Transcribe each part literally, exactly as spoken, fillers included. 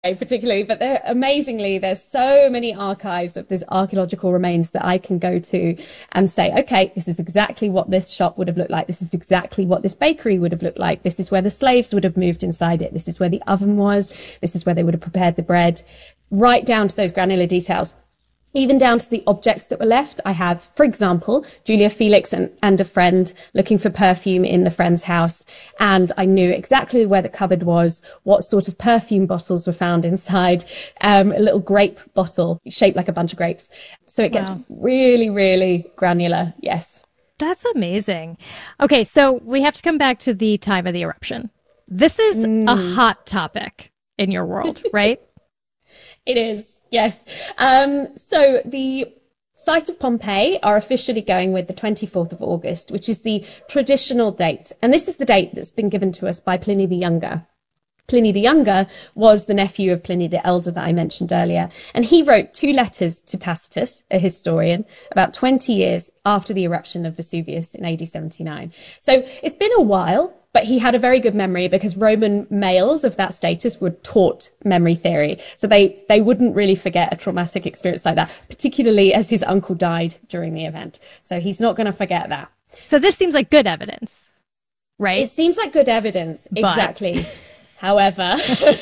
particularly, but there amazingly there's so many archives of these archaeological remains that I can go to and say, okay, this is exactly what this shop would have looked like, this is exactly what this bakery would have looked like, this is where the slaves would have moved inside it, this is where the oven was, this is where they would have prepared the bread, right down to those granular details. Even down to the objects that were left. I have, for example, Julia Felix and, and a friend looking for perfume in the friend's house. And I knew exactly where the cupboard was, what sort of perfume bottles were found inside, um, a little grape bottle shaped like a bunch of grapes. So it gets wow. really, really granular. Yes. That's amazing. Okay. So we have to come back to the time of the eruption. This is mm. a hot topic in your world, right? It is, yes. Um, so the site of Pompeii are officially going with the twenty-fourth of August, which is the traditional date. And this is the date that's been given to us by Pliny the Younger. Pliny the Younger was the nephew of Pliny the Elder that I mentioned earlier. And he wrote two letters to Tacitus, a historian, about twenty years after the eruption of Vesuvius in A D seventy-nine. So it's been a while. But he had a very good memory because Roman males of that status were taught memory theory. So they, they wouldn't really forget a traumatic experience like that, particularly as his uncle died during the event. So he's not going to forget that. So this seems like good evidence, right? It seems like good evidence. But... Exactly. However,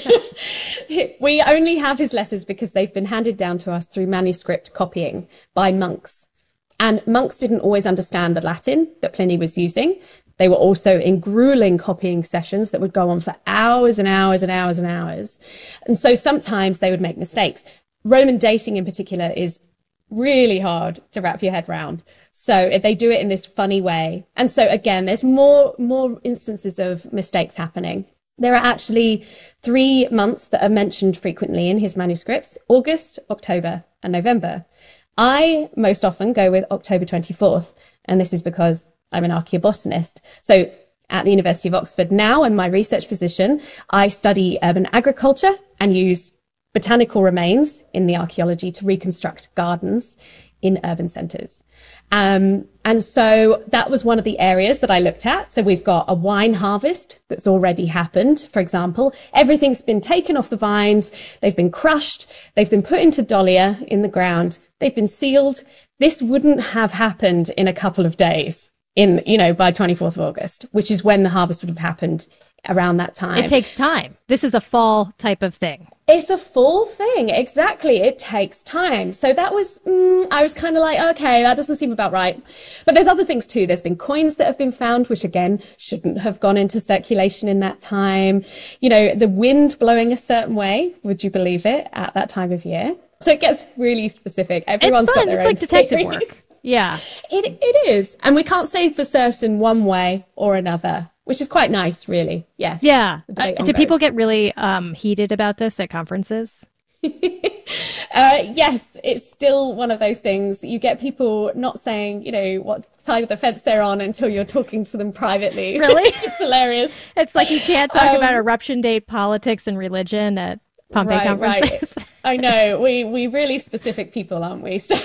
we only have his letters because they've been handed down to us through manuscript copying by monks. And monks didn't always understand the Latin that Pliny was using. They were also in grueling copying sessions that would go on for hours and hours and hours and hours. And so sometimes they would make mistakes. Roman dating in particular is really hard to wrap your head around. So they do it in this funny way. And so again, there's more, more instances of mistakes happening. There are actually three months that are mentioned frequently in his manuscripts: August, October, and November. I most often go with October twenty-fourth, and this is because I'm an archaeobotanist. So at the University of Oxford now, in my research position, I study urban agriculture and use botanical remains in the archaeology to reconstruct gardens in urban centres. Um, and so that was one of the areas that I looked at. So we've got a wine harvest that's already happened, for example. Everything's been taken off the vines. They've been crushed. They've been put into dollia in the ground. They've been sealed. This wouldn't have happened in a couple of days. In, you know, by twenty-fourth of August, which is when the harvest would have happened around that time. It takes time. This is a fall type of thing. It's a fall thing. Exactly. It takes time. So that was, mm, I was kind of like, okay, that doesn't seem about right. But there's other things too. There's been coins that have been found, which again, shouldn't have gone into circulation in that time. You know, the wind blowing a certain way. Would you believe it at that time of year? So it gets really specific. Everyone's it's fun. got their it's own like detective theories. work. Yeah. It It is. And we can't say for certain one way or another, which is quite nice, really. Yes. Yeah. Uh, do people get really um, heated about this at conferences? uh, yes, it's still one of those things. You get people not saying, you know, what side of the fence they're on until you're talking to them privately. Really? It's hilarious. It's like you can't talk um, about eruption date, politics, and religion at Pompeii right, conferences. Right. I know. We we really specific people, aren't we? So,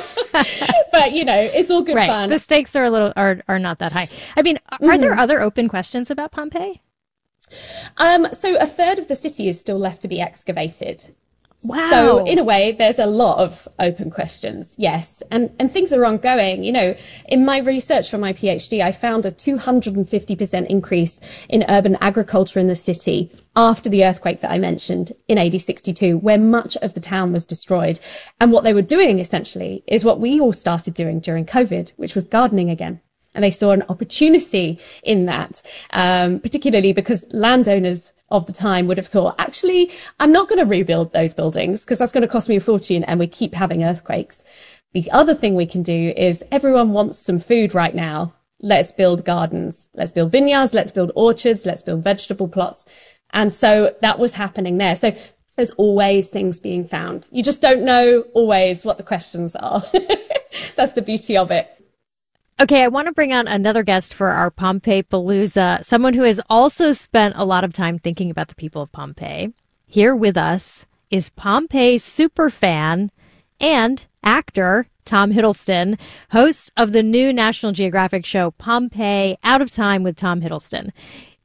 but you know, it's all good right. fun. The stakes are a little are are not that high. I mean, are mm-hmm. there other open questions about Pompeii? Um, so a third of the city is still left to be excavated. Wow. So in a way, there's a lot of open questions. Yes. And, and things are ongoing. You know, in my research for my PhD, I found a two hundred fifty percent increase in urban agriculture in the city after the earthquake that I mentioned in A D sixty-two, where much of the town was destroyed. And what they were doing essentially is what we all started doing during COVID, which was gardening again. And they saw an opportunity in that, um, particularly because landowners of the time would have thought, actually, I'm not going to rebuild those buildings because that's going to cost me a fortune and we keep having earthquakes. The other thing we can do is everyone wants some food right now. Let's build gardens. Let's build vineyards. Let's build orchards. Let's build vegetable plots. And so that was happening there. So there's always things being found. You just don't know always what the questions are. That's the beauty of it. Okay, I want to bring on another guest for our Pompeii Palooza, someone who has also spent a lot of time thinking about the people of Pompeii. Here with us is Pompeii superfan and actor Tom Hiddleston, host of the new National Geographic show Pompeii: Out of Time with Tom Hiddleston.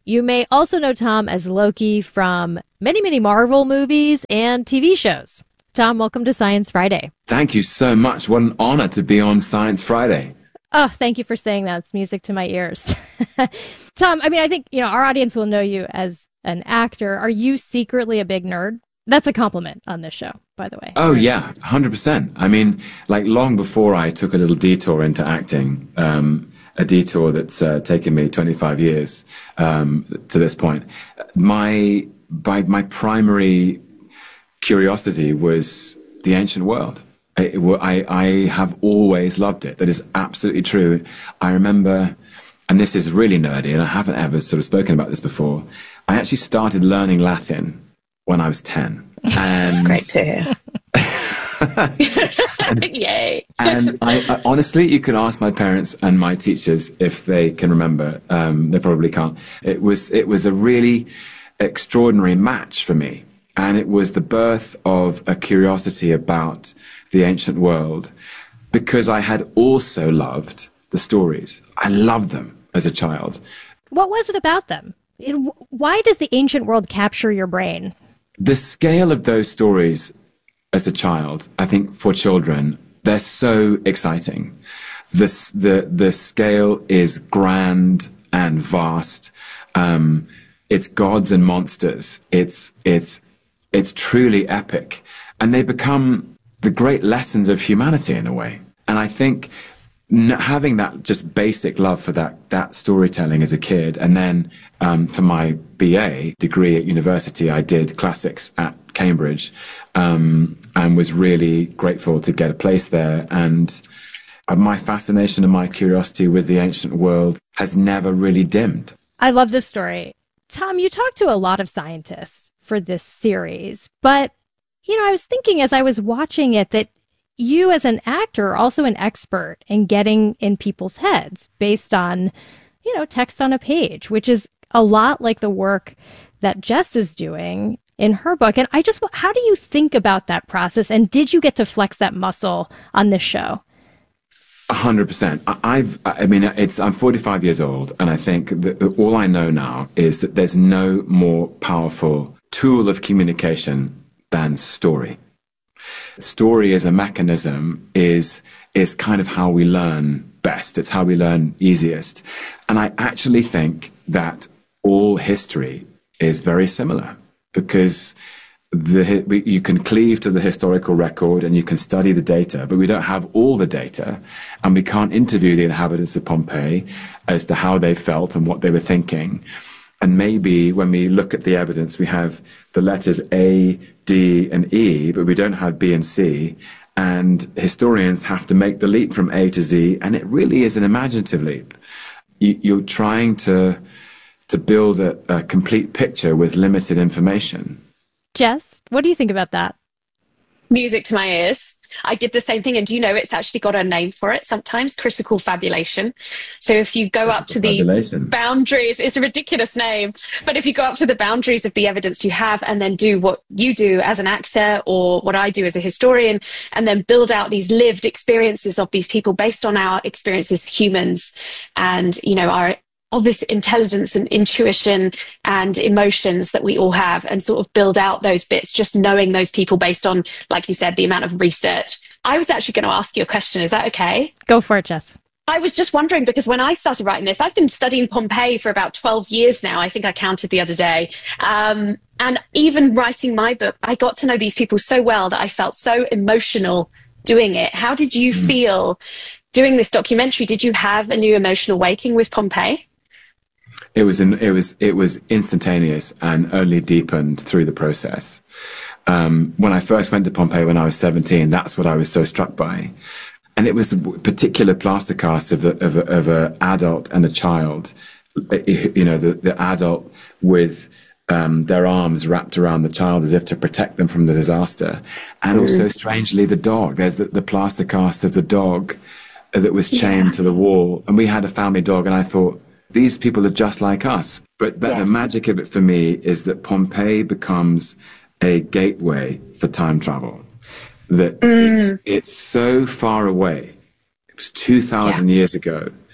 You may also know Tom as Loki from many, many Marvel movies and T V shows. Tom, welcome to Science Friday. Thank you so much. What an honor to be on Science Friday. Oh, thank you for saying that. It's music to my ears. Tom, I mean, I think, you know, our audience will know you as an actor. Are you secretly a big nerd? That's a compliment on this show, by the way. Oh, yeah, one hundred percent. I mean, like long before I took a little detour into acting, um, a detour that's uh, taken me twenty-five years um, to this point, my, by, my primary curiosity was the ancient world. I, I, I have always loved it. That is absolutely true. I remember, and this is really nerdy, and I haven't ever sort of spoken about this before, I actually started learning Latin when I was ten. And That's great to hear. and, Yay. and I, I, honestly, you can ask my parents and my teachers if they can remember. Um, they probably can't. It was, it was a really extraordinary match for me. And it was the birth of a curiosity about the ancient world because I had also loved the stories. I loved them as a child. What was it about them? It, why does the ancient world capture your brain? The scale of those stories as a child, I think for children, they're so exciting. This, the, the scale is grand and vast. Um, it's gods and monsters. It's, it's, It's truly epic. And they become the great lessons of humanity in a way. And I think n- having that just basic love for that, that storytelling as a kid, and then um, for my B A degree at university, I did classics at Cambridge um, and was really grateful to get a place there. And uh, my fascination and my curiosity with the ancient world has never really dimmed. I love this story. Tom, you talked to a lot of scientists for this series, but, you know, I was thinking as I was watching it that you as an actor are also an expert in getting in people's heads based on, you know, text on a page, which is a lot like the work that Jess is doing in her book. And I just, how do you think about that process? And did you get to flex that muscle on this show? A hundred percent. I've, I mean, it's, I'm forty-five years old, and I think that all I know now is that there's no more powerful tool of communication than story. Story as a mechanism is, is kind of how we learn best. It's how we learn easiest. And I actually think that all history is very similar because The, we, you can cleave to the historical record and you can study the data, but we don't have all the data, and we can't interview the inhabitants of Pompeii as to how they felt and what they were thinking. And maybe when we look at the evidence, we have the letters A, D, and E, but we don't have B and C. And historians have to make the leap from A to Z, and it really is an imaginative leap. You, you're trying to, to build a, a complete picture with limited information. Jess, what do you think about that? Music to my ears. I did the same thing, and do you know it's actually got a name for it sometimes? Critical fabulation. So if you go Critical up to the fabulation. boundaries, it's a ridiculous name, but if you go up to the boundaries of the evidence you have and then do what you do as an actor or what I do as a historian, and then build out these lived experiences of these people based on our experiences as humans and, you know, our obvious intelligence and intuition and emotions that we all have, and sort of build out those bits, just knowing those people based on, like you said, the amount of research. I was actually going to ask you a question. Is that okay? Go for it, Jess. I was just wondering, because when I started writing this, I've been studying Pompeii for about twelve years now. I think I counted the other day. Um, and even writing my book, I got to know these people so well that I felt so emotional doing it. How did you mm. feel doing this documentary? Did you have a new emotional waking with Pompeii? It was an, it was it was instantaneous and only deepened through the process. Um, when I first went to Pompeii when I was seventeen, that's what I was so struck by, and it was a particular plaster cast of a, of a, of a adult and a child. You know, the the adult with um, their arms wrapped around the child as if to protect them from the disaster, and also strangely the dog. There's the, the plaster cast of the dog that was chained yeah. to the wall, and we had a family dog, and I thought, these people are just like us. But, but yes. the magic of it for me is that Pompeii becomes a gateway for time travel. That mm. it's, it's so far away. It was two thousand yeah. years ago.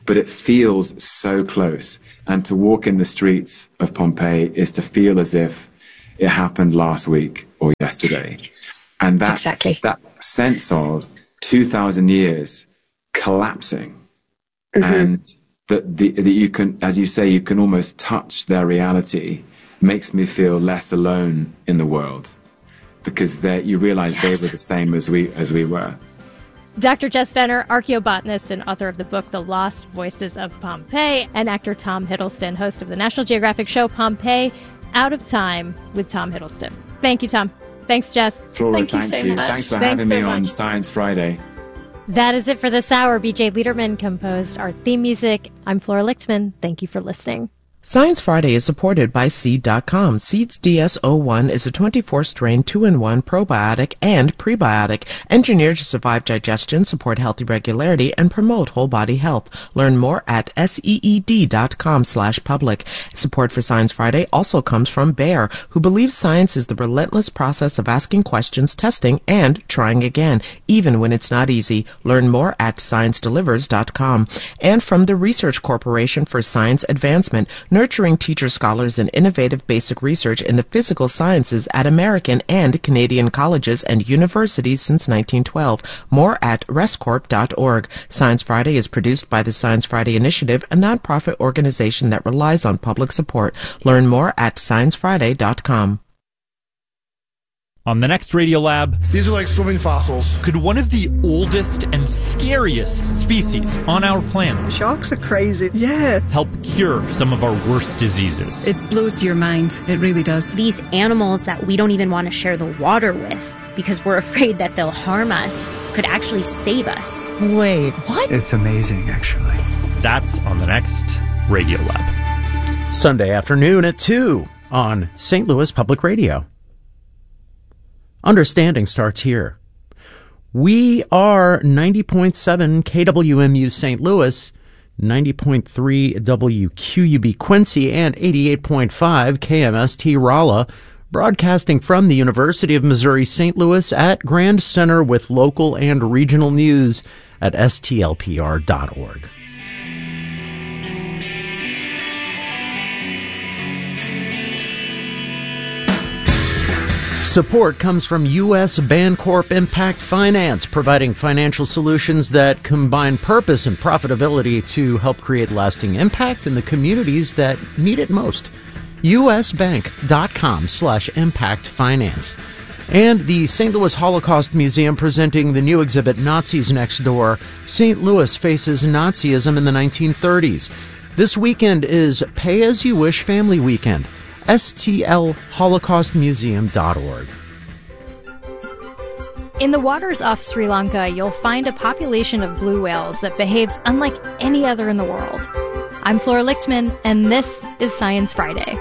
but it feels so close. And to walk in the streets of Pompeii is to feel as if it happened last week or yesterday. And that, exactly. that sense of two thousand years collapsing, mm-hmm. and that, the, that you can, as you say, you can almost touch their reality, makes me feel less alone in the world, because you realize yes. they were the same as we as we were. Doctor Jess Fenner, archaeobotanist and author of the book The Lost Voices of Pompeii, and actor Tom Hiddleston, host of the National Geographic show Pompeii, Out of Time with Tom Hiddleston. Thank you, Tom. Thanks, Jess. Flora, thank, thank you so you. much. Thanks for Thanks having so me much. on Science Friday. That is it for this hour. B J Liederman composed our theme music. I'm Flora Lichtman. Thank you for listening. Science Friday is supported by Seed dot com. Seed's D S zero one is a twenty-four strain two in one probiotic and prebiotic engineered to survive digestion, support healthy regularity, and promote whole body health. Learn more at seed dot com slash public. Support for Science Friday also comes from Bayer, who believes science is the relentless process of asking questions, testing, and trying again, even when it's not easy. Learn more at science delivers dot com. And from the Research Corporation for Science Advancement, nurturing teacher scholars in innovative basic research in the physical sciences at American and Canadian colleges and universities since nineteen twelve. More at rescorp dot org. Science Friday is produced by the Science Friday Initiative, a nonprofit organization that relies on public support. Learn more at science friday dot com. On the next Radiolab, these are like swimming fossils. Could one of the oldest and scariest species on our planet, sharks are crazy, yeah, help cure some of our worst diseases? It blows your mind. It really does. These animals that we don't even want to share the water with because we're afraid that they'll harm us could actually save us. Wait, what? It's amazing, actually. That's on the next Radiolab. Sunday afternoon at two on Saint Louis Public Radio. Understanding starts here. We are ninety point seven K W M U Saint Louis, ninety point three W Q U B Quincy, and eighty-eight point five K M S T Rolla, broadcasting from the University of Missouri Saint Louis at Grand Center with local and regional news at S T L P R dot org. Support comes from U S Bancorp Impact Finance, providing financial solutions that combine purpose and profitability to help create lasting impact in the communities that need it most. U S bank dot com slash impact finance. And the Saint Louis Holocaust Museum presenting the new exhibit Nazis Next Door, Saint Louis Faces Nazism in the nineteen thirties. This weekend is Pay As You Wish Family Weekend. S T L holocaust museum dot org. In the waters off Sri Lanka, you'll find a population of blue whales that behaves unlike any other in the world. I'm Flora Lichtman, and this is Science Friday.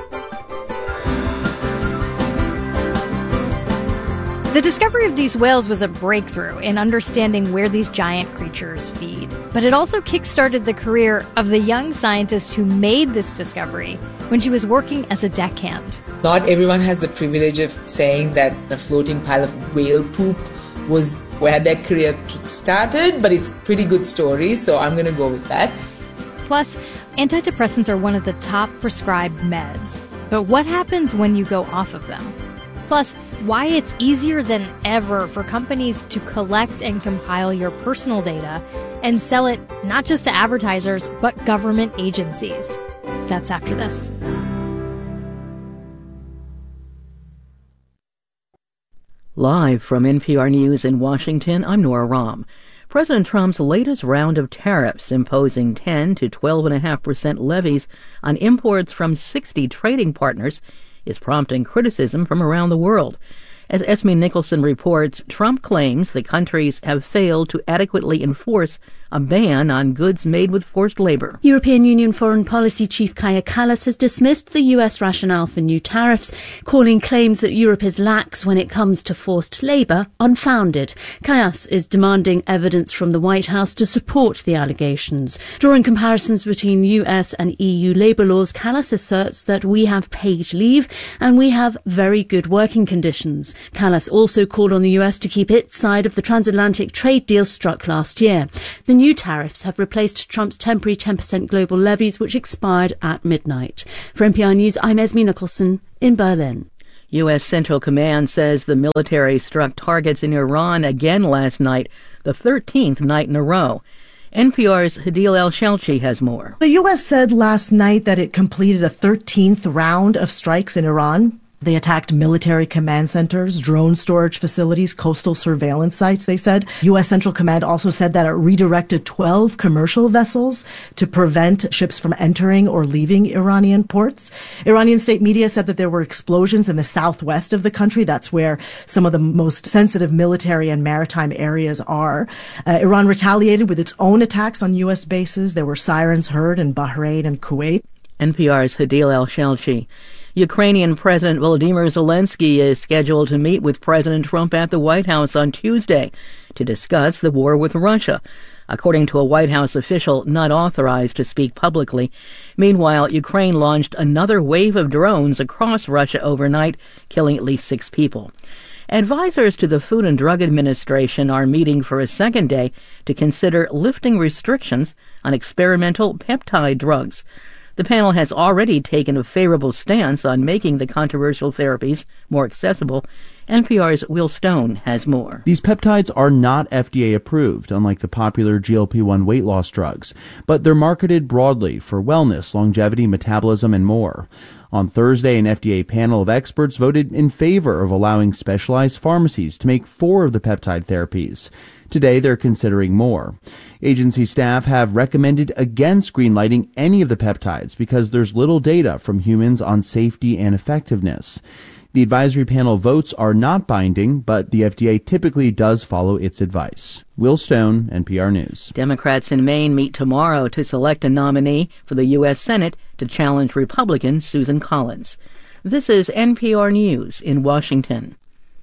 The discovery of these whales was a breakthrough in understanding where these giant creatures feed. But it also kick-started the career of the young scientist who made this discovery when she was working as a deckhand. Not everyone has the privilege of saying that the floating pile of whale poop was where their career kick-started, but it's a pretty good story, so I'm going to go with that. Plus, antidepressants are one of the top prescribed meds. But what happens when you go off of them? Plus, why it's easier than ever for companies to collect and compile your personal data and sell it not just to advertisers, but government agencies. That's after this. Live from N P R News in Washington, I'm Nora Rahm. President Trump's latest round of tariffs, imposing ten to twelve point five percent levies on imports from sixty trading partners, is prompting criticism from around the world. As Esme Nicholson reports, Trump claims the countries have failed to adequately enforce a ban on goods made with forced labor. European Union Foreign Policy Chief Kaja Kallas has dismissed the U S rationale for new tariffs, calling claims that Europe is lax when it comes to forced labor unfounded. Kallas is demanding evidence from the White House to support the allegations. Drawing comparisons between U S and E U labor laws, Kallas asserts that we have paid leave and we have very good working conditions. Callas also called on the U S to keep its side of the transatlantic trade deal struck last year. The new tariffs have replaced Trump's temporary ten percent global levies, which expired at midnight. For N P R News, I'm Esme Nicholson in Berlin. U S. Central Command says the military struck targets in Iran again last night, the thirteenth night in a row. N P R's Hadil El-Shelchi has more. The U S said last night that it completed a thirteenth round of strikes in Iran. They attacked military command centers, drone storage facilities, coastal surveillance sites, they said. U S. Central Command also said that it redirected twelve commercial vessels to prevent ships from entering or leaving Iranian ports. Iranian state media said that there were explosions in the southwest of the country. That's where some of the most sensitive military and maritime areas are. Uh, Iran retaliated with its own attacks on U S bases. There were sirens heard in Bahrain and Kuwait. N P R's Hadil El-Shelchi. Ukrainian President Volodymyr Zelensky is scheduled to meet with President Trump at the White House on Tuesday to discuss the war with Russia, according to a White House official not authorized to speak publicly. Meanwhile, Ukraine launched another wave of drones across Russia overnight, killing at least six people. Advisors to the Food and Drug Administration are meeting for a second day to consider lifting restrictions on experimental peptide drugs. The panel has already taken a favorable stance on making the controversial therapies more accessible. N P R's Will Stone has more. These peptides are not F D A approved, unlike the popular G L P one weight loss drugs, but they're marketed broadly for wellness, longevity, metabolism, and more. On Thursday, an F D A panel of experts voted in favor of allowing specialized pharmacies to make four of the peptide therapies. Today, they're considering more. Agency staff have recommended against greenlighting any of the peptides because there's little data from humans on safety and effectiveness. The advisory panel votes are not binding, but the F D A typically does follow its advice. Will Stone, N P R News. Democrats in Maine meet tomorrow to select a nominee for the U S. Senate to challenge Republican Susan Collins. This is N P R News in Washington.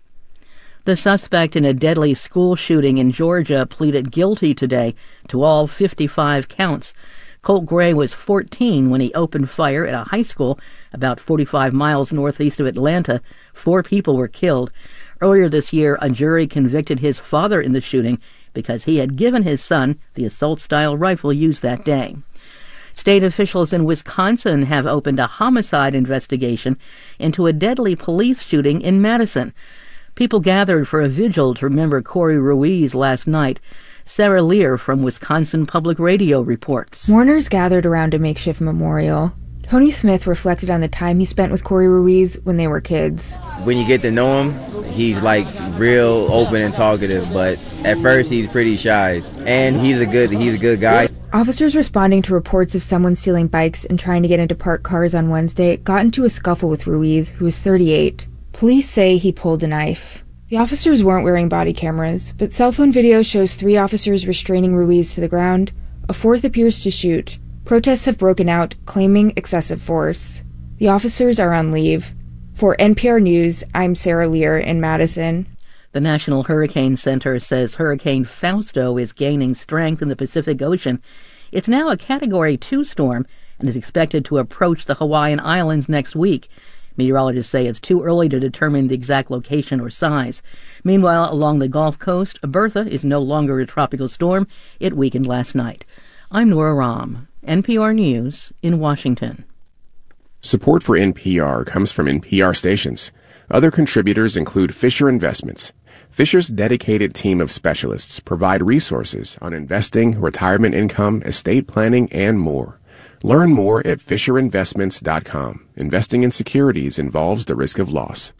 The suspect in a deadly school shooting in Georgia pleaded guilty today to all fifty-five counts. Colt Gray was fourteen when he opened fire at a high school about forty-five miles northeast of Atlanta. Four people were killed. Earlier this year, a jury convicted his father in the shooting because he had given his son the assault-style rifle used that day. State officials in Wisconsin have opened a homicide investigation into a deadly police shooting in Madison. People gathered for a vigil to remember Corey Ruiz last night. Sarah Lear from Wisconsin Public Radio reports. Mourners gathered around a makeshift memorial. Tony Smith reflected on the time he spent with Corey Ruiz when they were kids. When you get to know him, he's like real open and talkative, but at first he's pretty shy. And he's a good he's a good guy. Officers responding to reports of someone stealing bikes and trying to get into parked cars on Wednesday got into a scuffle with Ruiz, who was thirty-eight. Police say he pulled a knife. The officers weren't wearing body cameras, but cell phone video shows three officers restraining Ruiz to the ground. A fourth appears to shoot. Protests have broken out, claiming excessive force. The officers are on leave. For N P R News, I'm Sarah Lear in Madison. The National Hurricane Center says Hurricane Fausto is gaining strength in the Pacific Ocean. It's now a Category two storm and is expected to approach the Hawaiian Islands next week. Meteorologists say it's too early to determine the exact location or size. Meanwhile, along the Gulf Coast, Bertha is no longer a tropical storm. It weakened last night. I'm Nora Rahm, N P R News in Washington. Support for N P R comes from N P R stations. Other contributors include Fisher Investments. Fisher's dedicated team of specialists provide resources on investing, retirement income, estate planning, and more. Learn more at fisher investments dot com. Investing in securities involves the risk of loss.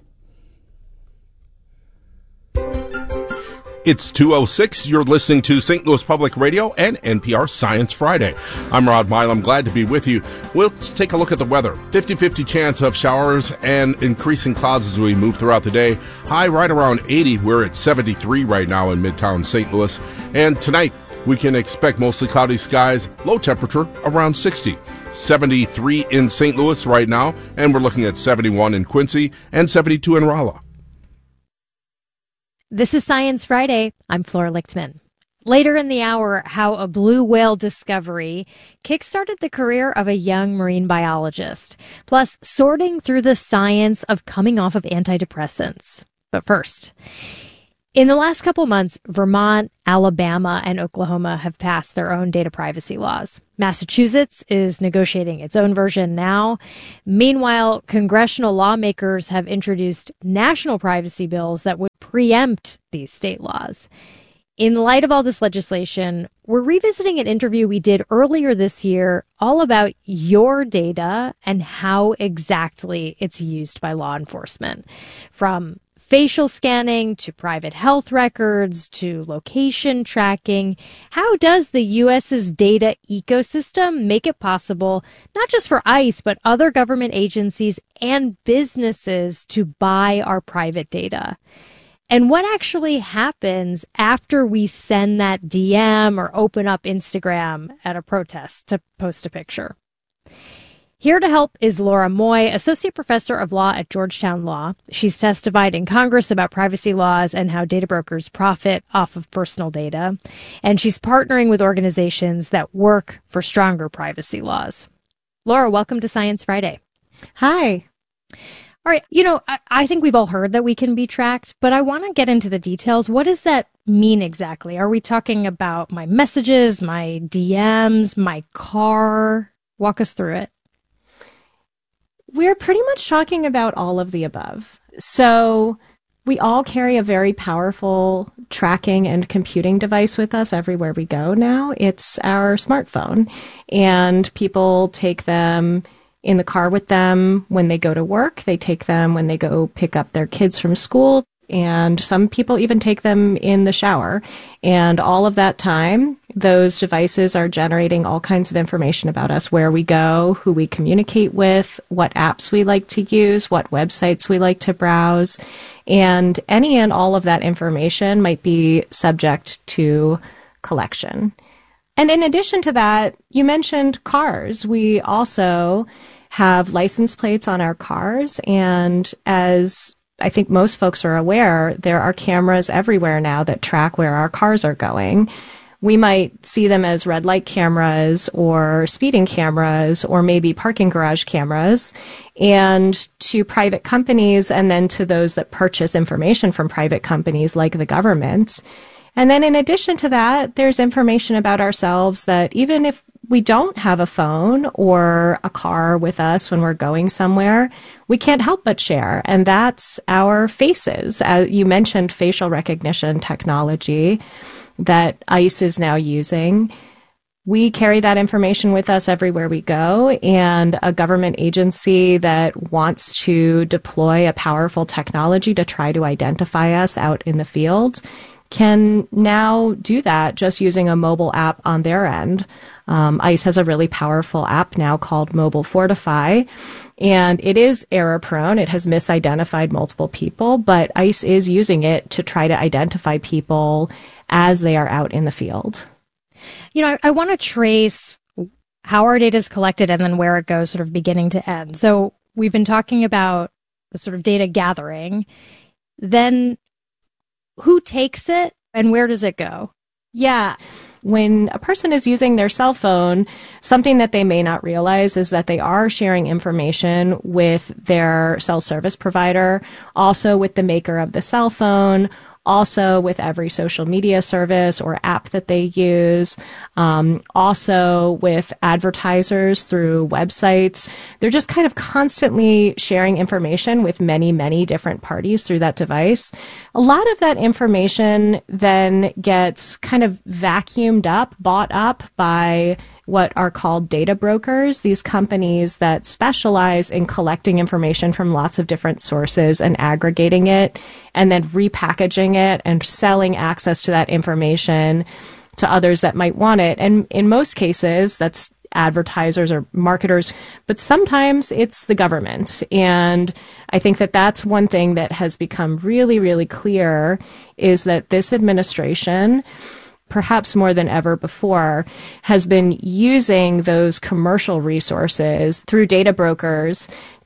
It's two oh six. You're listening to Saint Louis Public Radio and N P R Science Friday. I'm Rod Milam. Glad to be with you. We'll let's take a look at the weather. fifty-fifty chance of showers and increasing clouds as we move throughout the day. High right around eighty. We're at seventy-three right now in Midtown Saint Louis. And tonight, we can expect mostly cloudy skies, low temperature around sixty. seventy-three in Saint Louis right now, and we're looking at seventy-one in Quincy and seventy-two in Rolla. This is Science Friday. I'm Flora Lichtman. Later in the hour, how a blue whale discovery kickstarted the career of a young marine biologist, plus sorting through the science of coming off of antidepressants. But first, in the last couple months, Vermont, Alabama, and Oklahoma have passed their own data privacy laws. Massachusetts is negotiating its own version now. Meanwhile, congressional lawmakers have introduced national privacy bills that would preempt these state laws. In light of all this legislation, we're revisiting an interview we did earlier this year all about your data and how exactly it's used by law enforcement. From facial scanning to private health records to location tracking, how does the U S's data ecosystem make it possible, not just for ICE, but other government agencies and businesses to buy our private data? And what actually happens after we send that D M or open up Instagram at a protest to post a picture? Here to help is Laura Moy, Associate Professor of Law at Georgetown Law. She's testified in Congress about privacy laws and how data brokers profit off of personal data. And she's partnering with organizations that work for stronger privacy laws. Laura, welcome to Science Friday. Hi. All right. You know, I, I think we've all heard that we can be tracked, but I want to get into the details. What does that mean exactly? Are we talking about my messages, my D Ms, my car? Walk us through it. We're pretty much talking about all of the above. So we all carry a very powerful tracking and computing device with us everywhere we go now. It's our smartphone, and people take them in the car with them when they go to work. They take them when they go pick up their kids from school. And some people even take them in the shower. And all of that time, those devices are generating all kinds of information about us, where we go, who we communicate with, what apps we like to use, what websites we like to browse. And any and all of that information might be subject to collection. And in addition to that, you mentioned cars. We also have license plates on our cars. And as I think most folks are aware, there are cameras everywhere now that track where our cars are going. We might see them as red light cameras or speeding cameras or maybe parking garage cameras. And to private companies, and then to those that purchase information from private companies like the government. And then in addition to that, there's information about ourselves that even if we don't have a phone or a car with us when we're going somewhere, we can't help but share. And that's our faces. Uh, you mentioned facial recognition technology that ICE is now using. We carry that information with us everywhere we go, and a government agency that wants to deploy a powerful technology to try to identify us out in the field can now do that just using a mobile app on their end. Um, ICE has a really powerful app now called Mobile Fortify, and it is error prone. It has misidentified multiple people, but ICE is using it to try to identify people as they are out in the field. You know, I, I want to trace how our data is collected and then where it goes sort of beginning to end. So we've been talking about the sort of data gathering. Then who takes it and where does it go? Yeah. When a person is using their cell phone, something that they may not realize is that they are sharing information with their cell service provider, also with the maker of the cell phone, also with every social media service or app that they use, um, also with advertisers through websites. They're just kind of constantly sharing information with many, many different parties through that device. A lot of that information then gets kind of vacuumed up, bought up by what are called data brokers, these companies that specialize in collecting information from lots of different sources and aggregating it and then repackaging it and selling access to that information to others that might want it. And in most cases, that's advertisers or marketers, but sometimes it's the government. And I think that that's one thing that has become really, really clear is that this administration, perhaps more than ever before, has been using those commercial resources through data brokers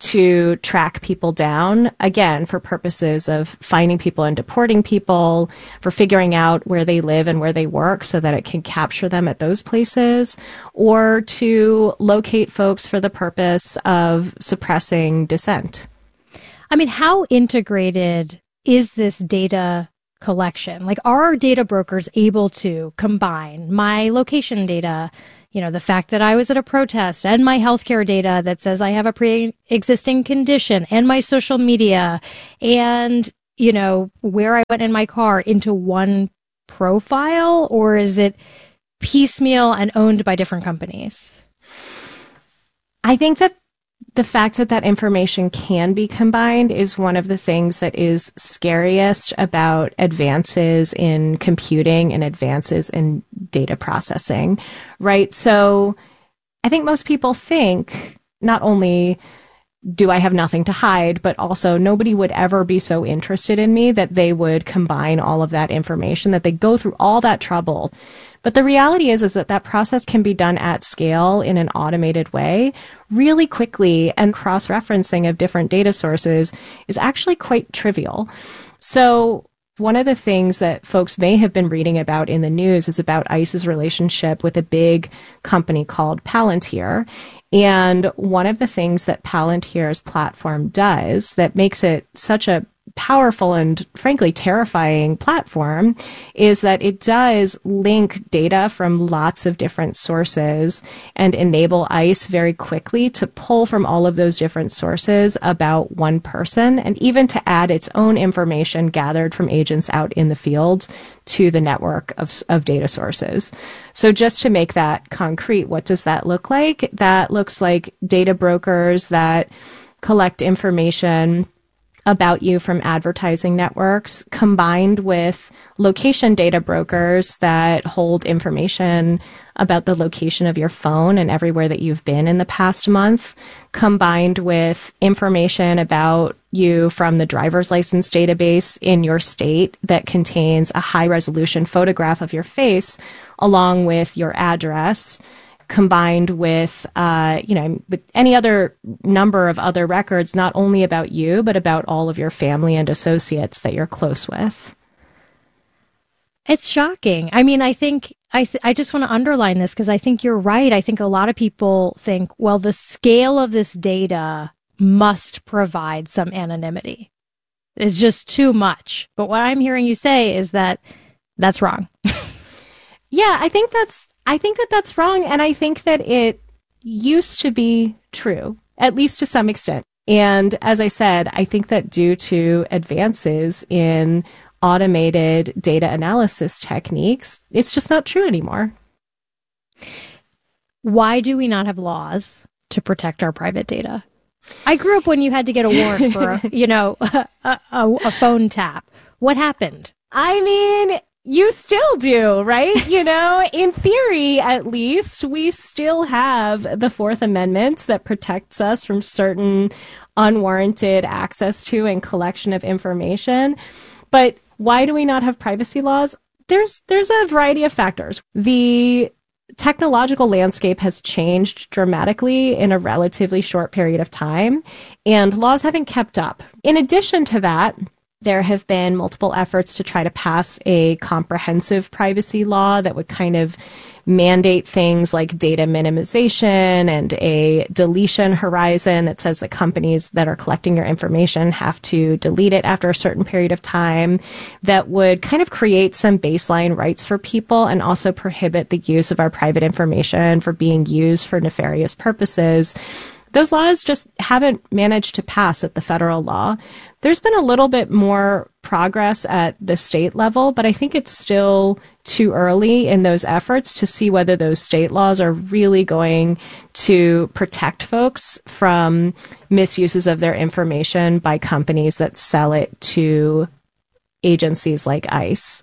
to track people down, again, for purposes of finding people and deporting people, for figuring out where they live and where they work so that it can capture them at those places, or to locate folks for the purpose of suppressing dissent. I mean, how integrated is this data collection? Like, are our data brokers able to combine my location data, you know, the fact that I was at a protest, and my healthcare data that says I have a pre-existing condition, and my social media, and, you know, where I went in my car into one profile? Or is it piecemeal and owned by different companies? I think that the fact that that information can be combined is one of the things that is scariest about advances in computing and advances in data processing, right? So I think most people think not only do I have nothing to hide, but also nobody would ever be so interested in me that they would combine all of that information, that they go through all that trouble. But the reality is, is that that process can be done at scale in an automated way really quickly, and cross-referencing of different data sources is actually quite trivial. So one of the things that folks may have been reading about in the news is about ICE's relationship with a big company called Palantir. And one of the things that Palantir's platform does that makes it such a powerful and frankly terrifying platform is that it does link data from lots of different sources and enable ICE very quickly to pull from all of those different sources about one person, and even to add its own information gathered from agents out in the field to the network of, of data sources. So just to make that concrete, what does that look like? That looks like data brokers that collect information about you from advertising networks, combined with location data brokers that hold information about the location of your phone and everywhere that you've been in the past month, combined with information about you from the driver's license database in your state that contains a high-resolution photograph of your face along with your address, combined with, uh, you know, with any other number of other records, not only about you, but about all of your family and associates that you're close with. It's shocking. I mean, I think, I, th- I just want to underline this because I think you're right. I think a lot of people think, well, the scale of this data must provide some anonymity. It's just too much. But what I'm hearing you say is that that's wrong. Yeah, I think that's, I think that that's wrong. And I think that it used to be true, at least to some extent. And as I said, I think that due to advances in automated data analysis techniques, it's just not true anymore. Why do we not have laws to protect our private data? I grew up when you had to get a warrant for, a, you know, a, a, a phone tap. What happened? I mean, you still do, right? You know, in theory, at least, we still have the Fourth Amendment that protects us from certain unwarranted access to and collection of information. But why do we not have privacy laws? There's, there's a variety of factors. The technological landscape has changed dramatically in a relatively short period of time, and laws haven't kept up. In addition to that, there have been multiple efforts to try to pass a comprehensive privacy law that would kind of mandate things like data minimization and a deletion horizon that says that companies that are collecting your information have to delete it after a certain period of time, that would kind of create some baseline rights for people and also prohibit the use of our private information for being used for nefarious purposes. Those laws just haven't managed to pass at the federal law. There's been a little bit more progress at the state level, but I think it's still too early in those efforts to see whether those state laws are really going to protect folks from misuses of their information by companies that sell it to agencies like ICE.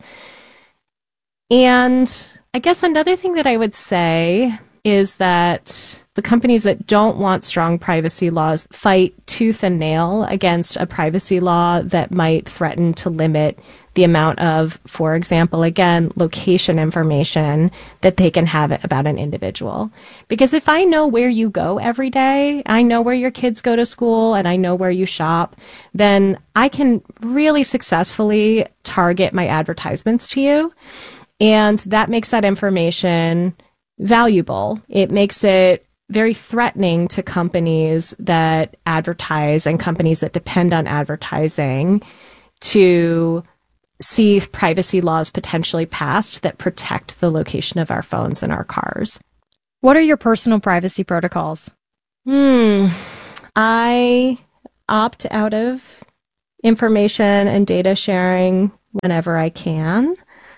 And I guess another thing that I would say is that the companies that don't want strong privacy laws fight tooth and nail against a privacy law that might threaten to limit the amount of, for example, again, location information that they can have about an individual. Because if I know where you go every day, I know where your kids go to school, and I know where you shop, then I can really successfully target my advertisements to you. And that makes that information valuable. It makes it very threatening to companies that advertise and companies that depend on advertising to see privacy laws potentially passed that protect the location of our phones in our cars. What are your personal privacy protocols? Hmm. I opt out of information and data sharing whenever I can.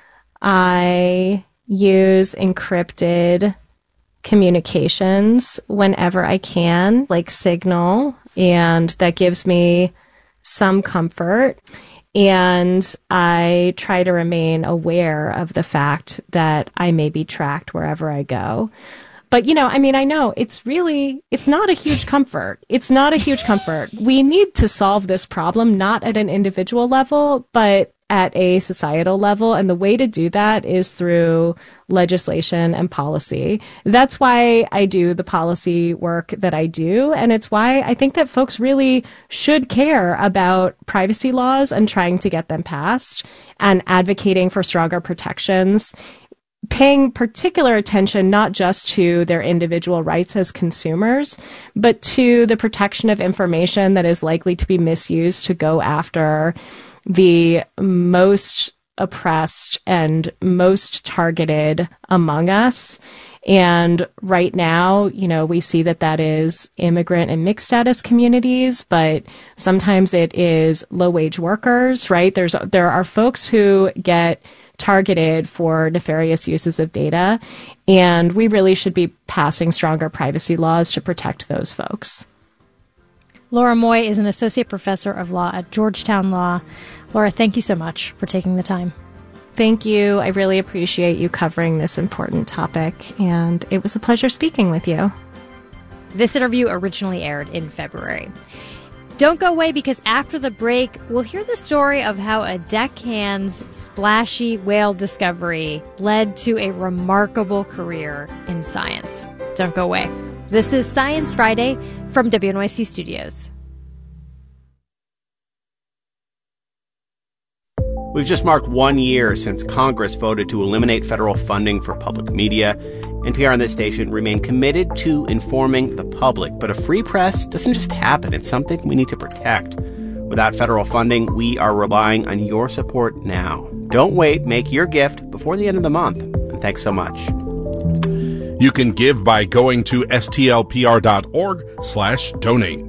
I use encrypted communications whenever I can, like Signal, and that gives me some comfort. And I try to remain aware of the fact that I may be tracked wherever I go. But, you know, I mean, I know it's really, it's not a huge comfort. It's not a huge comfort. We need to solve this problem, not at an individual level, but at a societal level. And the way to do that is through legislation and policy. That's why I do the policy work that I do. And it's why I think that folks really should care about privacy laws and trying to get them passed and advocating for stronger protections, paying particular attention not just to their individual rights as consumers, but to the protection of information that is likely to be misused to go after the most oppressed and most targeted among us. And right now, you know, we see that that is immigrant and mixed status communities, but sometimes it is low-wage workers, right? There's there are folks who get targeted for nefarious uses of data, and we really should be passing stronger privacy laws to protect those folks. Laura Moy is an associate professor of law at Georgetown Law. Laura, thank you so much for taking the time. Thank you. I really appreciate you covering this important topic, and it was a pleasure speaking with you. This interview originally aired in February. Don't go away, because after the break, we'll hear the story of how a deckhand's splashy whale discovery led to a remarkable career in science. Don't go away. This is Science Friday from W N Y C Studios. We've just marked one year since Congress voted to eliminate federal funding for public media. N P R and this station remain committed to informing the public. But a free press doesn't just happen. It's something we need to protect. Without federal funding, we are relying on your support now. Don't wait. Make your gift before the end of the month. And thanks so much. You can give by going to stlpr.org slash donate.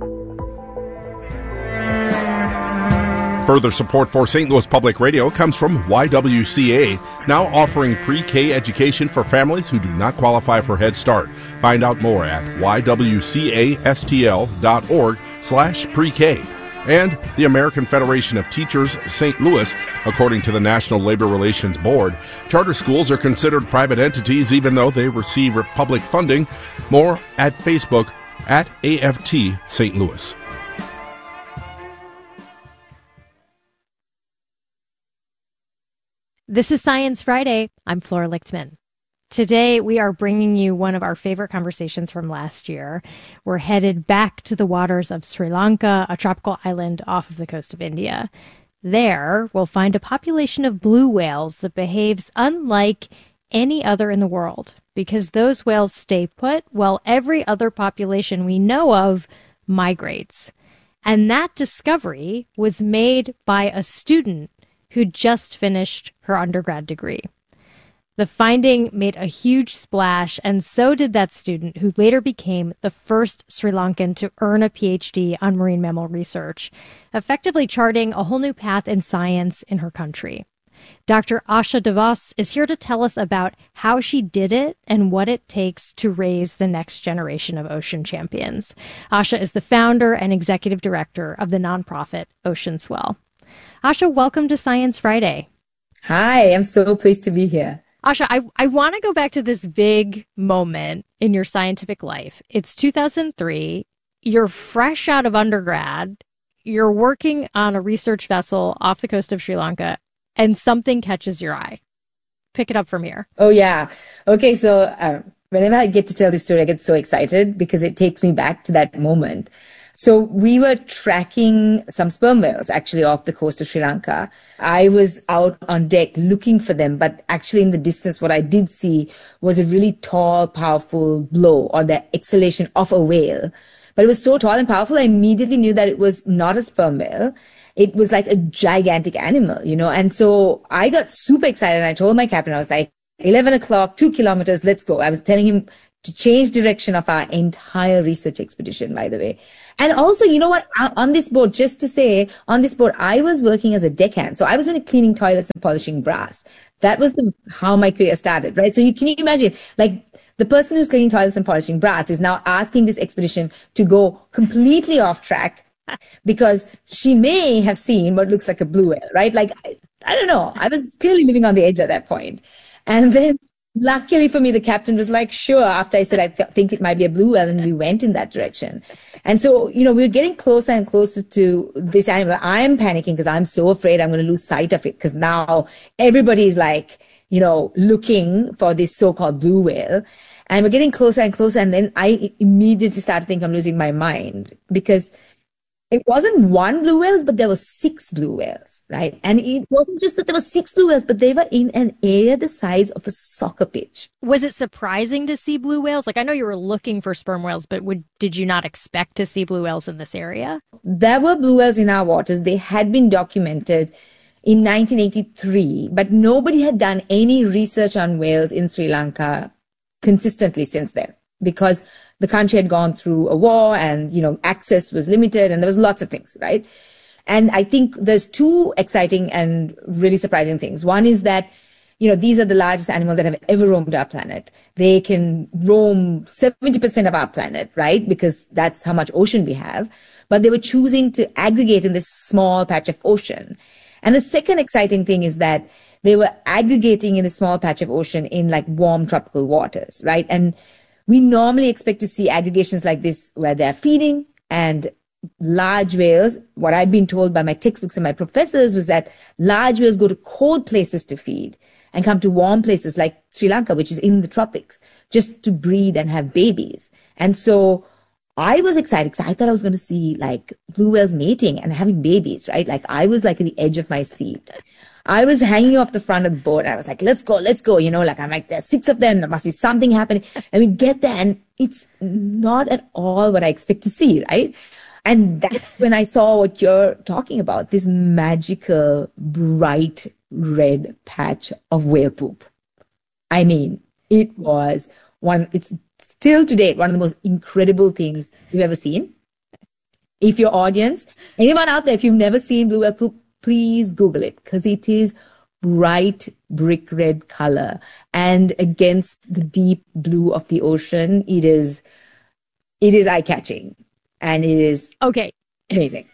Further support for Saint Louis Public Radio comes from Y W C A, now offering pre-K education for families who do not qualify for Head Start. Find out more at ywcastl.org slash pre-K. And the American Federation of Teachers Saint Louis, according to the National Labor Relations Board, charter schools are considered private entities even though they receive public funding. More at Facebook at A F T Saint Louis. This is Science Friday. I'm Flora Lichtman. Today, we are bringing you one of our favorite conversations from last year. We're headed back to the waters of Sri Lanka, a tropical island off of the coast of India. There, we'll find a population of blue whales that behaves unlike any other in the world, because those whales stay put while every other population we know of migrates. And that discovery was made by a student who just finished her undergrad degree. The finding made a huge splash, and so did that student, who later became the first Sri Lankan to earn a P H D on marine mammal research, effectively charting a whole new path in science in her country. Doctor Asha DeVos is here to tell us about how she did it and what it takes to raise the next generation of ocean champions. Asha is the founder and executive director of the nonprofit Ocean Swell. Asha, welcome to Science Friday. Hi, I'm so pleased to be here. Asha, I, I want to go back to this big moment in your scientific life. It's two thousand three. You're fresh out of undergrad. You're working on a research vessel off the coast of Sri Lanka, and something catches your eye. Pick it up from here. Oh, yeah. Okay, so um, whenever I get to tell this story, I get so excited because it takes me back to that moment. So we were tracking some sperm whales actually off the coast of Sri Lanka. I was out on deck looking for them, but actually in the distance, what I did see was a really tall, powerful blow, or the exhalation of a whale. But it was so tall and powerful, I immediately knew that it was not a sperm whale. it was like a gigantic animal, you know. And so I got super excited and I told my captain, I was like, eleven o'clock, two kilometers, let's go. I was telling him to change direction of our entire research expedition, by the way. And also, you know what, on this boat, just to say, on this boat, I was working as a deckhand. So I was only cleaning toilets and polishing brass. That was the, how my career started, right? So you can you imagine, like, the person who's cleaning toilets and polishing brass is now asking this expedition to go completely off track because she may have seen what looks like a blue whale, right? Like, I, I don't know. I was clearly living on the edge at that point. And then luckily for me, the captain was like, sure, after I said, I th- think it might be a blue whale, and we went in that direction. And so, you know, we were getting closer and closer to this animal. I'm panicking because I'm so afraid I'm going to lose sight of it because now everybody's like, you know, looking for this so-called blue whale. And we're getting closer and closer. And then I immediately started thinking I'm losing my mind because it wasn't one blue whale, but there were six blue whales, right? And it wasn't just that there were six blue whales, but they were in an area the size of a soccer pitch. Was it surprising to see blue whales? Like, I know you were looking for sperm whales, but would, did you not expect to see blue whales in this area? There were blue whales in our waters. They had been documented in nineteen eighty-three, but nobody had done any research on whales in Sri Lanka consistently since then because the country had gone through a war and, you know, access was limited and there was lots of things, right? And I think there's two exciting and really surprising things. One is that, you know, these are the largest animals that have ever roamed our planet. They can roam seventy percent of our planet, right? Because that's how much ocean we have. But they were choosing to aggregate in this small patch of ocean. And the second exciting thing is that they were aggregating in a small patch of ocean in like warm tropical waters, right? And we normally expect to see aggregations like this where they're feeding, and large whales, what I've been told by my textbooks and my professors was that large whales go to cold places to feed and come to warm places like Sri Lanka, which is in the tropics, just to breed and have babies. And so I was excited because I thought I was going to see like blue whales mating and having babies, right? Like I was like at the edge of my seat. I was hanging off the front of the boat and I was like, let's go, let's go. You know, like I'm like, there's six of them. There must be something happening. And we get there and it's not at all what I expect to see, right? And that's when I saw what you're talking about, this magical, bright red patch of whale poop. I mean, it was one, it's still to date one of the most incredible things you've ever seen. If your audience, anyone out there, if you've never seen blue whale poop, please Google it because it is bright brick red color. And against the deep blue of the ocean, it is, it is eye-catching. And it is okay. Amazing.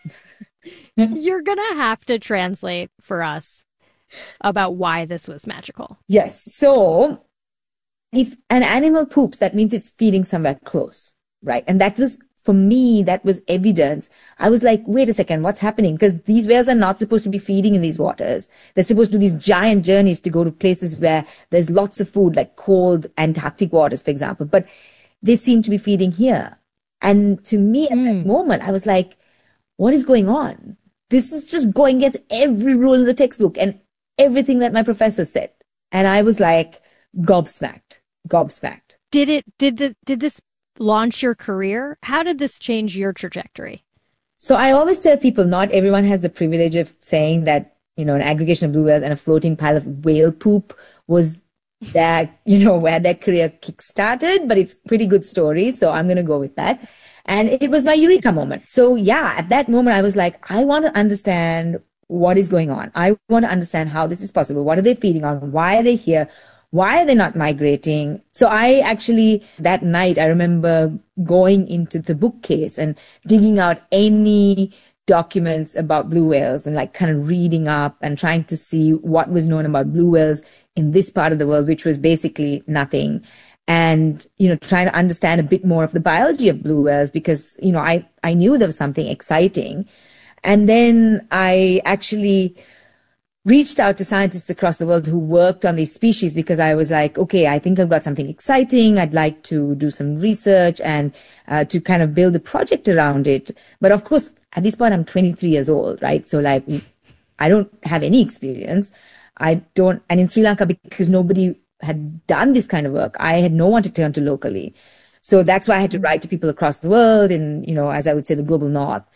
You're going to have to translate for us about why this was magical. Yes. So if an animal poops, that means it's feeding somewhere close, right? And that was, for me, that was evidence. I was like, wait a second, what's happening? Because these whales are not supposed to be feeding in these waters. They're supposed to do these giant journeys to go to places where there's lots of food, like cold Antarctic waters, for example. But they seem to be feeding here. And to me, at that moment, I was like, what is going on? This is just going against every rule in the textbook and everything that my professor said. And I was like, gobsmacked, gobsmacked. Did it, did the, did this launch your career? How did this change your trajectory? So I always tell people not everyone has the privilege of saying that, you know, an aggregation of blue whales and a floating pile of whale poop was that, you know, where their career kick-started, but it's a pretty good story. So I'm going to go with that. And it was my eureka moment. So yeah, at that moment, I was like, I want to understand what is going on. I want to understand how this is possible. What are they feeding on? Why are they here? Why are they not migrating? So I actually, that night, I remember going into the bookcase and digging out any documents about blue whales and like kind of reading up and trying to see what was known about blue whales in this part of the world, which was basically nothing. And, you know, trying to understand a bit more of the biology of blue whales because, you know, I, I knew there was something exciting. And then I actually reached out to scientists across the world who worked on these species because I was like, okay, I think I've got something exciting. I'd like to do some research and uh, to kind of build a project around it. But of course, at this point, I'm twenty-three years old, right? So like, I don't have any experience. I don't, and in Sri Lanka, because nobody had done this kind of work, I had no one to turn to locally. So that's why I had to write to people across the world in, you know, as I would say, the global north.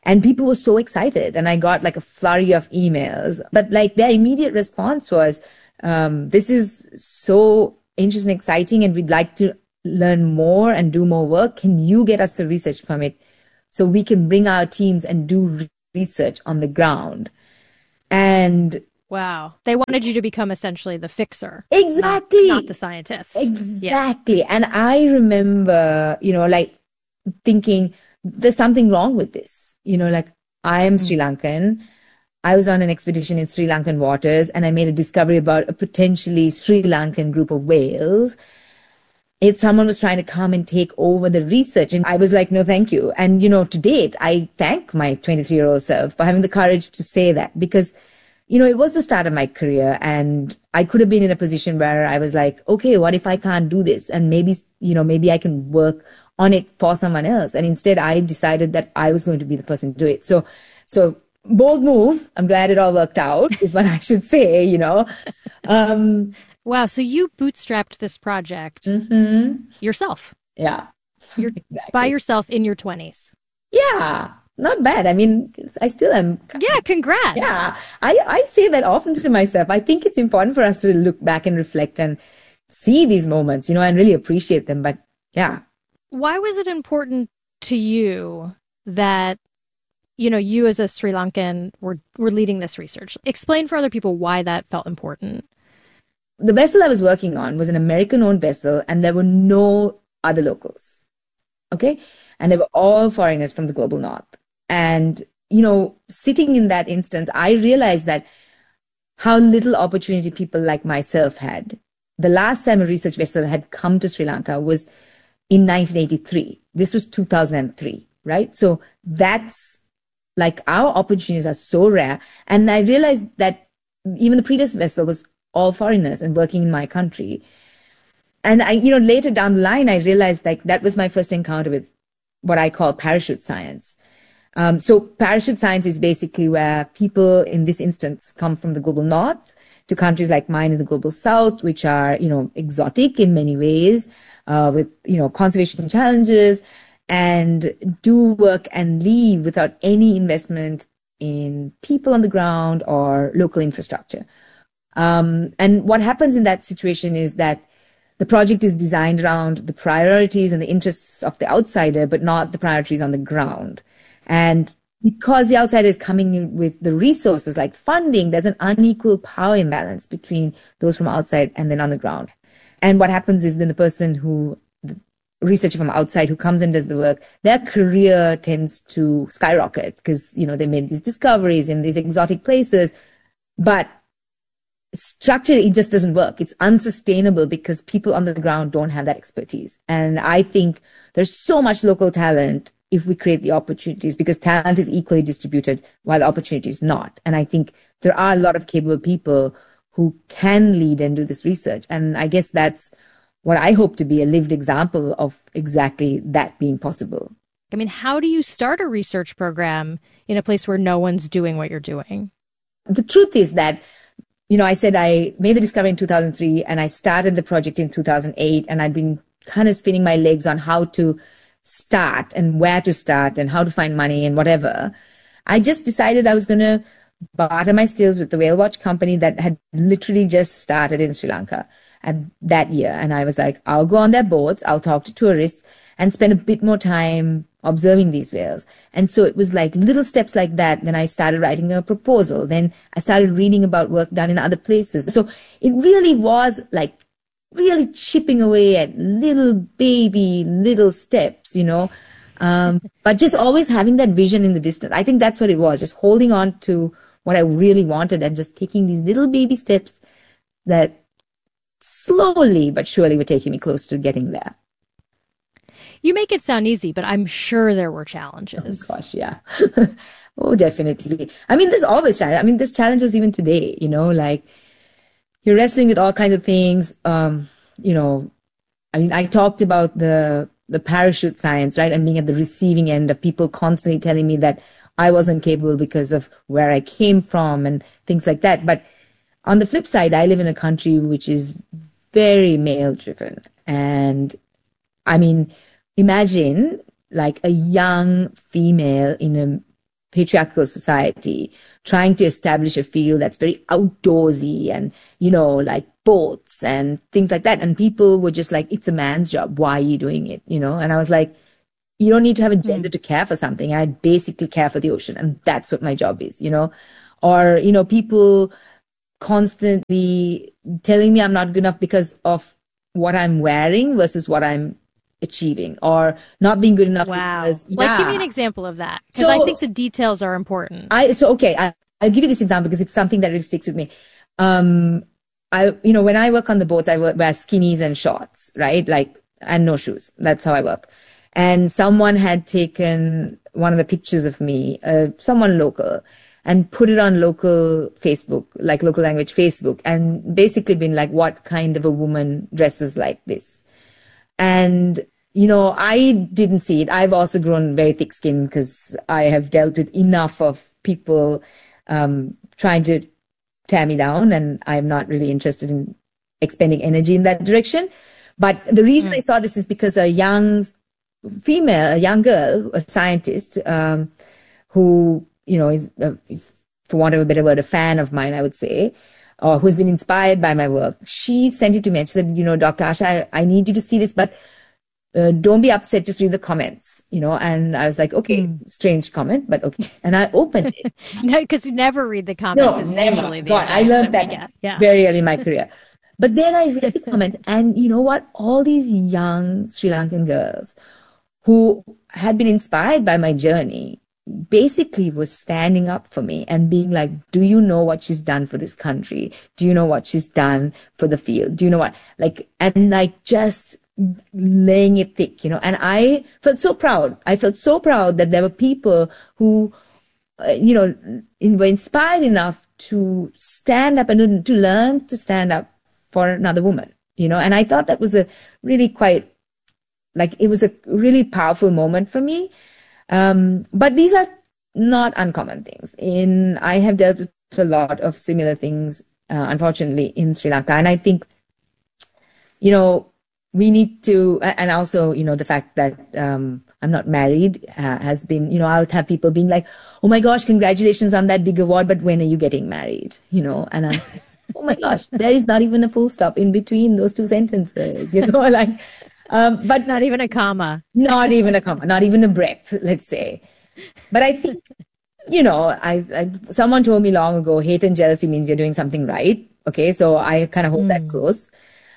And people were so excited. And I got like a flurry of emails. But like their immediate response was, um, this is so interesting and exciting, and we'd like to learn more and do more work. Can you get us a research permit so we can bring our teams and do research on the ground? And wow, they wanted you to become essentially the fixer. Exactly. Not, not the scientist. Exactly. Yeah. And I remember, you know, like thinking there's something wrong with this. You know, like I am Sri Lankan. I was on an expedition in Sri Lankan waters, and I made a discovery about a potentially Sri Lankan group of whales. If someone was trying to come and take over the research, and I was like, no, thank you. And, you know, to date, I thank my twenty-three year old self for having the courage to say that, because, you know, it was the start of my career, and I could have been in a position where I was like, okay, what if I can't do this? And maybe, you know, maybe I can work on it for someone else. And instead I decided that I was going to be the person to do it. So, so bold move. I'm glad it all worked out is what I should say, you know. Um, wow. So you bootstrapped this project mm-hmm. yourself. Yeah. You're exactly. by yourself in your twenties. Yeah. Not bad. I mean, I still am. Yeah. Congrats. Yeah. I, I say that often to myself. I think it's important for us to look back and reflect and see these moments, you know, and really appreciate them. But yeah. Why was it important to you that, you know, you as a Sri Lankan were, were leading this research? Explain for other people why that felt important. The vessel I was working on was an American-owned vessel, and there were no other locals. Okay? And they were all foreigners from the global north. And, you know, sitting in that instance, I realized that how little opportunity people like myself had. The last time a research vessel had come to Sri Lanka was in nineteen eighty-three. This was two thousand three, right? So that's like our opportunities are so rare. And I realized that even the previous vessel was all foreigners and working in my country. And I, you know, later down the line, I realized like that was my first encounter with what I call parachute science. Um, so parachute science is basically where people in this instance come from the global north to countries like mine in the global south, which are, you know, exotic in many ways, uh, with, you know, conservation challenges, and do work and leave without any investment in people on the ground or local infrastructure. Um, and what happens in that situation is that the project is designed around the priorities and the interests of the outsider, but not the priorities on the ground. And because the outsider is coming in with the resources like funding, there's an unequal power imbalance between those from outside and then on the ground. And what happens is then the person who, the researcher from outside who comes and does the work, their career tends to skyrocket because, you know, they made these discoveries in these exotic places, but structurally it just doesn't work. It's unsustainable because people on the ground don't have that expertise. And I think there's so much local talent if we create the opportunities, because talent is equally distributed while the opportunity is not. And I think there are a lot of capable people who can lead and do this research. And I guess that's what I hope to be, a lived example of exactly that being possible. I mean, how do you start a research program in a place where no one's doing what you're doing? The truth is that, you know, I said I made the discovery in two thousand three and I started the project in two thousand eight, and I'd been kind of spinning my legs on how to start and where to start and how to find money and whatever. I just decided I was going to barter my skills with the Whale Watch company that had literally just started in Sri Lanka at that year. And I was like, I'll go on their boats, I'll talk to tourists and spend a bit more time observing these whales. And so it was like little steps like that. Then I started writing a proposal. Then I started reading about work done in other places. So it really was like really chipping away at little baby, little steps, you know, um, but just always having that vision in the distance. I think that's what it was, just holding on to what I really wanted and just taking these little baby steps that slowly but surely were taking me close to getting there. You make it sound easy, but I'm sure there were challenges. Oh, gosh, yeah. Oh, definitely. I mean, there's always challenges. I mean, there's challenges even today, you know, like you're wrestling with all kinds of things. Um, you know, I mean, I talked about the the parachute science, right? And being at the receiving end of people constantly telling me that I wasn't capable because of where I came from and things like that. But on the flip side, I live in a country which is very male driven. And I mean, imagine like a young female in a patriarchal society, trying to establish a field that's very outdoorsy and, you know, like boats and things like that. And people were just like, it's a man's job. Why are you doing it? You know? And I was like, you don't need to have a gender mm. to care for something. I basically care for the ocean, and that's what my job is, you know? Or, you know, people constantly telling me I'm not good enough because of what I'm wearing versus what I'm achieving, or not being good enough. Wow. Because, like, yeah. give me an example of that, because so, I think the details are important. I So, okay, I, I'll give you this example because it's something that really sticks with me. Um, I, you know, when I work on the boats, I wear skinnies and shorts, right? Like, and no shoes. That's how I work. And someone had taken one of the pictures of me, uh, someone local, and put it on local Facebook, like local language Facebook, and basically been like, what kind of a woman dresses like this? And, you know, I didn't see it. I've also grown very thick skinned because I have dealt with enough of people um, trying to tear me down, and I'm not really interested in expending energy in that direction. But the reason mm. I saw this is because a young female, a young girl, a scientist, um, who, you know, is, uh, is, for want of a better word, a fan of mine, I would say, or who's been inspired by my work. She sent it to me and she said, you know, Doctor Asha, I, I need you to see this, but uh, don't be upset, just read the comments, you know. And I was like, okay, mm. strange comment, but okay. And I opened it. No, because you never read the comments. No, it's never. usually the God, I learned that, that yeah. very early in my career. But then I read the comments, and you know what? All these young Sri Lankan girls who had been inspired by my journey basically was standing up for me and being like, do you know what she's done for this country? Do you know what she's done for the field? Do you know what? Like, and like just laying it thick, you know. And I felt so proud. I felt so proud that there were people who, uh, you know, in, were inspired enough to stand up and to learn to stand up for another woman, you know. And I thought that was a really quite, like, it was a really powerful moment for me. Um, but these are not uncommon things. In I have dealt with a lot of similar things, uh, unfortunately, in Sri Lanka. And I think, you know, we need to, and also, you know, the fact that um, I'm not married uh, has been, you know, I'll have people being like, oh my gosh, congratulations on that big award, but when are you getting married? You know, and I'm, oh my gosh, there is not even a full stop in between those two sentences, you know, like, Um, but not even a comma, not even a comma, not even a breath, let's say. But I think, you know, I, I, someone told me long ago, hate and jealousy means you're doing something right. Okay. So I kind of hold mm. that close.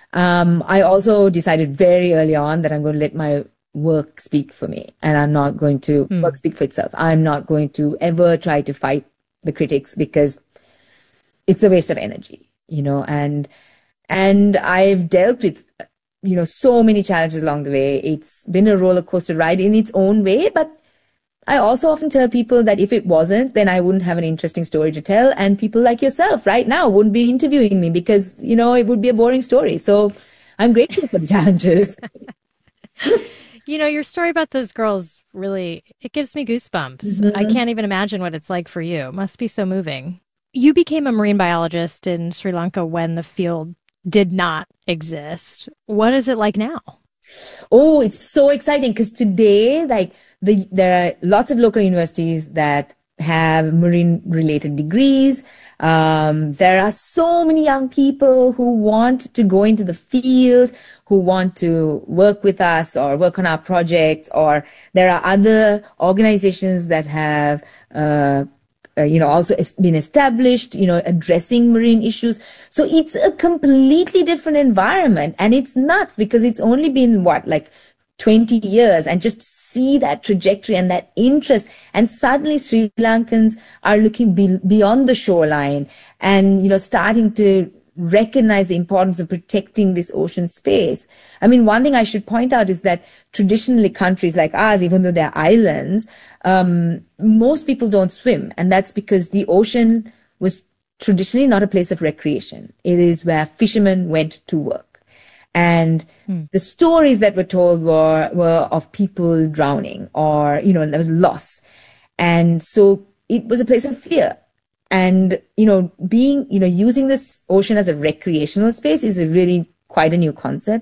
Um, I also decided very early on that I'm going to let my work speak for me, and I'm not going to mm. work speak for itself. I'm not going to ever try to fight the critics because it's a waste of energy, you know, and, and I've dealt with, you know, so many challenges along the way. It's been a roller coaster ride in its own way, but I also often tell people that if it wasn't, then I wouldn't have an interesting story to tell. And people like yourself right now wouldn't be interviewing me because, you know, it would be a boring story. So I'm grateful for the challenges. You know, your story about those girls really, it gives me goosebumps. Mm-hmm. I can't even imagine what it's like for you. It must be so moving. You became a marine biologist in Sri Lanka when the field did not exist. What is it like now? Oh, it's so exciting because today, like, the there are lots of local universities that have marine related degrees. Um, there are so many young people who want to go into the field, who want to work with us or work on our projects, or there are other organizations that have, uh, Uh, you know, also been established, you know, addressing marine issues. So it's a completely different environment, and it's nuts because it's only been what, like twenty years, and just see that trajectory and that interest. And suddenly Sri Lankans are looking be- beyond the shoreline and, you know, starting to recognize the importance of protecting this ocean space. I mean, one thing I should point out is that traditionally countries like ours, even though they're islands, um, most people don't swim. And that's because the ocean was traditionally not a place of recreation. It is where fishermen went to work. And hmm. the stories that were told were, were of people drowning, or, you know, there was loss. And so it was a place of fear. And, you know, being, you know, using this ocean as a recreational space is a really quite a new concept.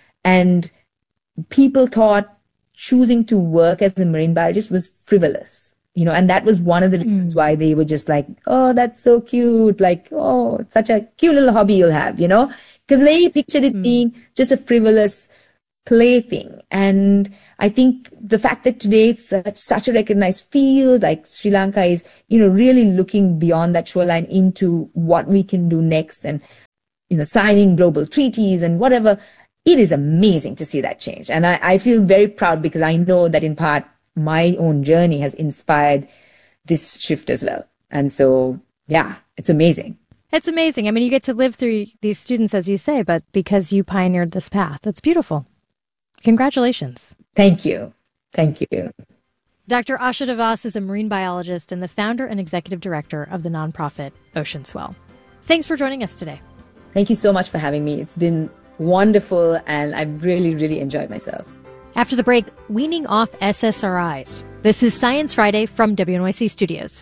And people thought choosing to work as a marine biologist was frivolous. You know, and that was one of the reasons why they were just like, oh, that's so cute. Like, oh, it's such a cute little hobby you'll have, you know, because they pictured it mm. being just a frivolous plaything. And I think the fact that today it's such, such a recognized field, like Sri Lanka is, you know, really looking beyond that shoreline into what we can do next and, you know, signing global treaties and whatever. It is amazing to see that change. And I, I feel very proud because I know that in part, my own journey has inspired this shift as well. And so, yeah, it's amazing. It's amazing. I mean, you get to live through these students, as you say, but because you pioneered this path, it's beautiful. Congratulations. Thank you. Thank you. Doctor Asha Devas is a marine biologist and the founder and executive director of the nonprofit Ocean Swell. Thanks for joining us today. Thank you so much for having me. It's been wonderful, and I've really, really enjoyed myself. After the break, weaning off S S R Is. This is Science Friday from W N Y C Studios.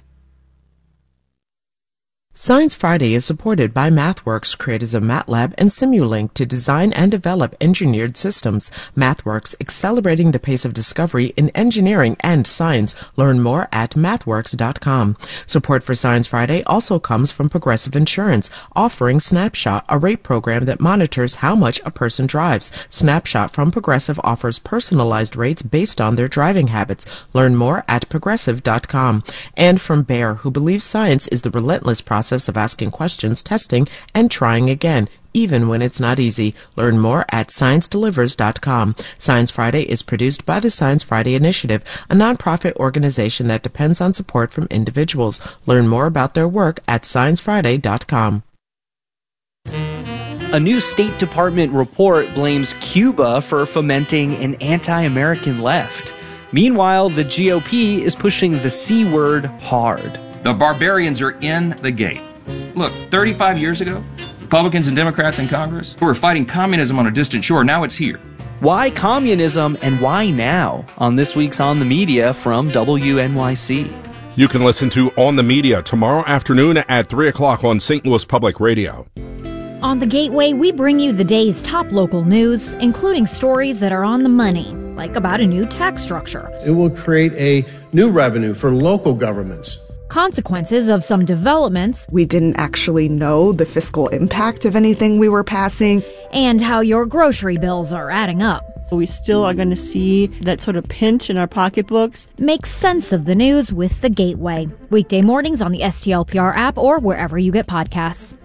Science Friday is supported by MathWorks, creators of MATLAB and Simulink, to design and develop engineered systems. MathWorks, accelerating the pace of discovery in engineering and science. Learn more at mathworks dot com. Support for Science Friday also comes from Progressive Insurance, offering Snapshot, a rate program that monitors how much a person drives. Snapshot from Progressive offers personalized rates based on their driving habits. Learn more at progressive dot com. And from Bayer, who believes science is the relentless process of asking questions, testing, and trying again, even when it's not easy. Learn more at science delivers dot com. Science Friday is produced by the Science Friday Initiative, a nonprofit organization that depends on support from individuals. Learn more about their work at science friday dot com. A new State Department report blames Cuba for fomenting an anti-American left. Meanwhile, the G O P is pushing the C word hard. The barbarians are in the gate. Look, thirty-five years ago, Republicans and Democrats in Congress who were fighting communism on a distant shore, now it's here. Why communism and why now? On this week's On the Media from W N Y C. You can listen to On the Media tomorrow afternoon at three o'clock on Saint Louis Public Radio. On The Gateway, we bring you the day's top local news, including stories that are on the money, like about a new tax structure. It will create a new revenue for local governments. Consequences of some developments. We didn't actually know the fiscal impact of anything we were passing. And how your grocery bills are adding up. We still are going to see that sort of pinch in our pocketbooks. Make sense of the news with The Gateway. Weekday mornings on the S T L P R app or wherever you get podcasts.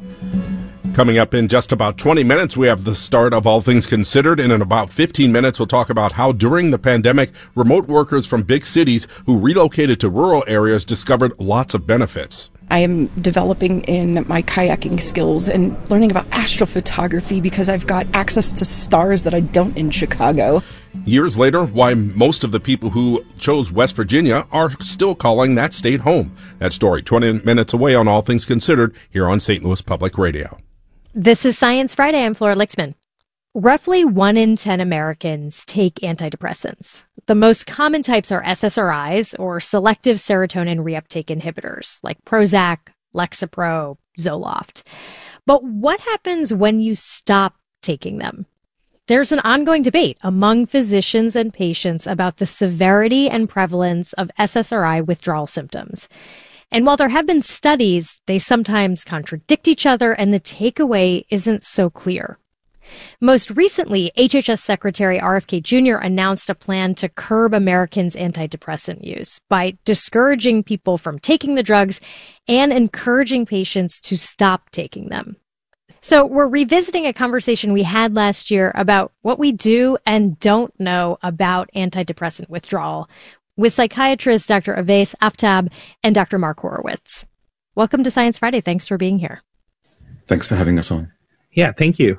Coming up in just about twenty minutes, we have the start of All Things Considered. And in about fifteen minutes, we'll talk about how during the pandemic, remote workers from big cities who relocated to rural areas discovered lots of benefits. I am developing in my kayaking skills and learning about astrophotography because I've got access to stars that I don't in Chicago. Years later, why most of the people who chose West Virginia are still calling that state home. That story twenty minutes away on All Things Considered here on Saint Louis Public Radio. This is Science Friday. I'm Flora Lixman. Roughly one in ten Americans take antidepressants. The most common types are S S R Is, or selective serotonin reuptake inhibitors, like Prozac, Lexapro, Zoloft. But what happens when you stop taking them? There's an ongoing debate among physicians and patients about the severity and prevalence of S S R I withdrawal symptoms. And while there have been studies, they sometimes contradict each other, and the takeaway isn't so clear. Most recently, H H S Secretary R F K Junior announced a plan to curb Americans' antidepressant use by discouraging people from taking the drugs and encouraging patients to stop taking them. So we're revisiting a conversation we had last year about what we do and don't know about antidepressant withdrawal with psychiatrist Doctor Awais Aftab and Doctor Mark Horowitz. Welcome to Science Friday. Thanks for being here. Thanks for having us on. Yeah, thank you.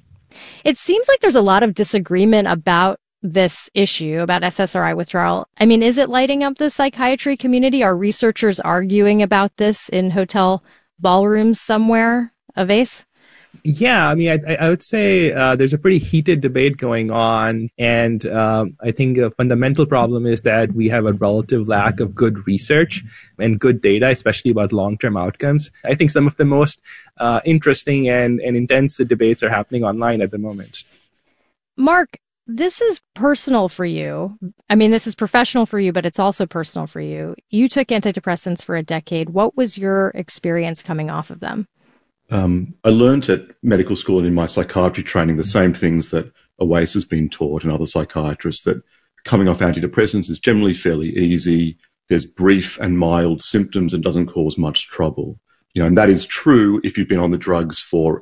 It seems like there's a lot of disagreement about this issue, about S S R I withdrawal. I mean, is it lighting up the psychiatry community? Are researchers arguing about this in hotel ballrooms somewhere? Awais? Yeah, I mean, I, I would say uh, there's a pretty heated debate going on. And um, I think a fundamental problem is that we have a relative lack of good research and good data, especially about long-term outcomes. I think some of the most uh, interesting and, and intense debates are happening online at the moment. Mark, This is personal for you. I mean, this is professional for you, but it's also personal for you. You took antidepressants for a decade. What was your experience coming off of them? Um, I learned at medical school and in my psychiatry training the same things that Awais has been taught and other psychiatrists, that coming off antidepressants is generally fairly easy. There's brief and mild symptoms and doesn't cause much trouble. You know, and that is true if you've been on the drugs for